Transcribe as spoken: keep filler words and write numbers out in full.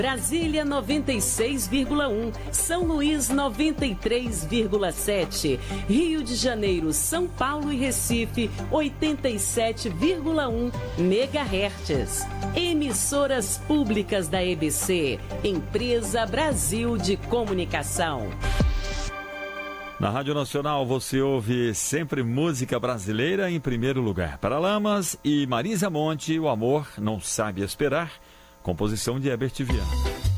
Brasília noventa e seis vírgula um, São Luís noventa e três vírgula sete, Rio de Janeiro, São Paulo e Recife oitenta e sete vírgula um megahertz. Emissoras públicas da E B C, Empresa Brasil de Comunicação. Na Rádio Nacional você ouve sempre música brasileira em primeiro lugar. Paralamas e Marisa Monte, O Amor Não Sabe Esperar, composição de Herbert Viana.